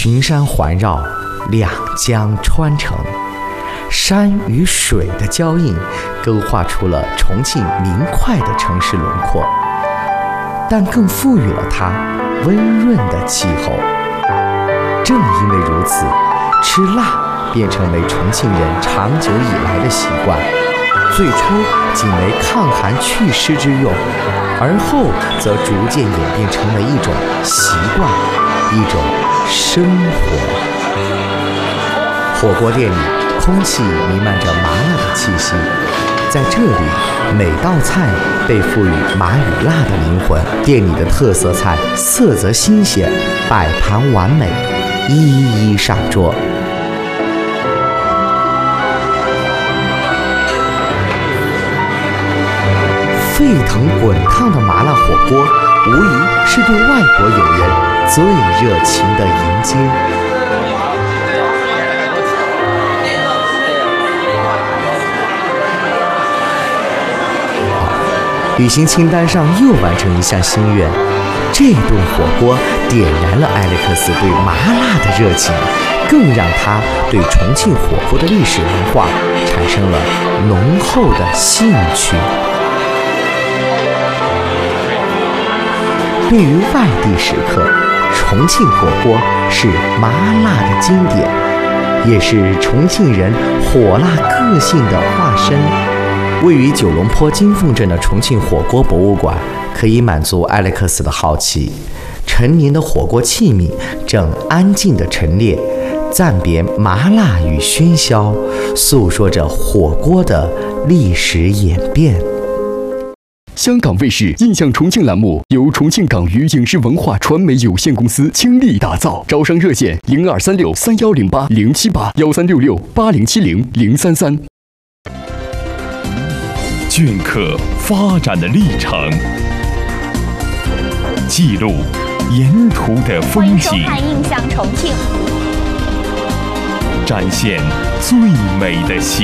群山环绕，两江穿城，山与水的交映，勾画出了重庆明快的城市轮廓，但更赋予了它温润的气候。正因为如此，吃辣便成为重庆人长久以来的习惯。最初仅为抗寒祛湿之用，而后则逐渐演变成了一种习惯，一种生活。火锅店里空气弥漫着麻辣的气息，在这里每道菜被赋予麻与辣的灵魂，店里的特色菜色泽新鲜，摆盘完美，一一上桌。沸腾滚烫的麻辣火锅，无疑是对外国友人最热情的迎接。旅行清单上又完成一项心愿，这顿火锅点燃了艾利克斯对麻辣的热情，更让他对重庆火锅的历史文化产生了浓厚的兴趣。对于外地食客，重庆火锅是麻辣的经典，也是重庆人火辣个性的化身。位于九龙坡金凤镇的重庆火锅博物馆，可以满足艾利克斯的好奇。陈年的火锅器皿正安静地陈列，暂别麻辣与喧嚣，诉说着火锅的历史演变。 香港卫视印象重庆栏目由重庆港娱影视文化传媒有限公司倾力打造，招商热线02363108-078-1366-8070-033。 镌刻发展的历程，记录沿途的风景， 欢迎收看《印象重庆》， 展现最美的形